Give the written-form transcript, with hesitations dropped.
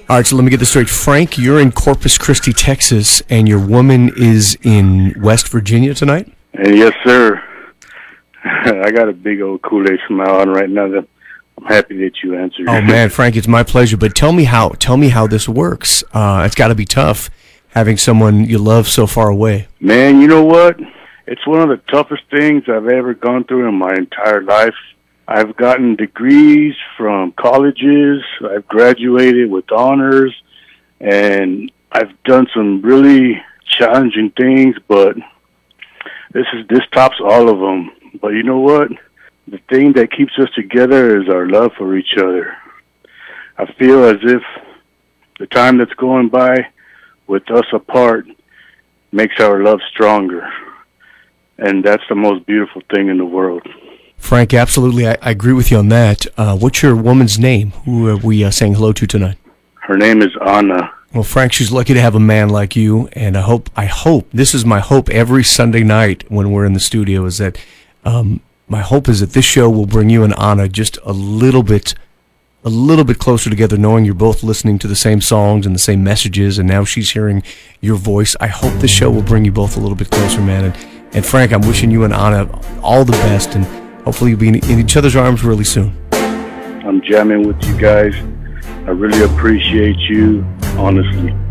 All right, so let me get this straight. Frank, you're in Corpus Christi, Texas, and your woman is in West Virginia tonight? Yes, sir. I got a big old Kool-Aid smile on right now. I'm happy that you answered. Oh, man, Frank, it's my pleasure. But tell me how this works. It's got to be tough having someone you love so far away. Man, you know what? It's one of the toughest things I've ever gone through in my entire life. I've gotten degrees from colleges. I've graduated with honors, and I've done some really challenging things, but this tops all of them. But you know what? The thing that keeps us together is our love for each other. I feel as if the time that's going by with us apart makes our love stronger, and that's the most beautiful thing in the world. Frank, absolutely. I agree with you on that. What's your woman's name? Who are we saying hello to tonight? Her name is Anna. Well, Frank, she's lucky to have a man like you, and I hope, this is my hope every Sunday night when we're in the studio, is that my hope is that this show will bring you and Anna just a little bit closer together, knowing you're both listening to the same songs and the same messages, and now she's hearing your voice. I hope this show will bring you both a little bit closer, man. And Frank, I'm wishing you and Anna all the best, and hopefully you'll be in each other's arms really soon. I'm jamming with you guys. I really appreciate you, honestly.